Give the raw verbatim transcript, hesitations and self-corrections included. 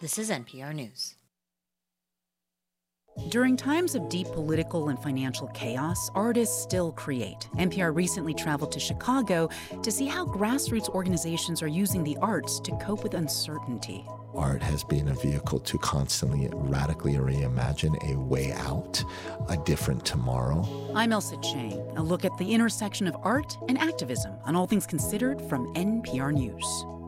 This is N P R News. During times of deep political and financial chaos, artists still create. N P R recently traveled to Chicago to see how grassroots organizations are using the arts to cope with uncertainty. Art has been a vehicle to constantly radically reimagine a way out, a different tomorrow. I'm Elsa Chang. A look at the intersection of art and activism on All Things Considered from N P R News.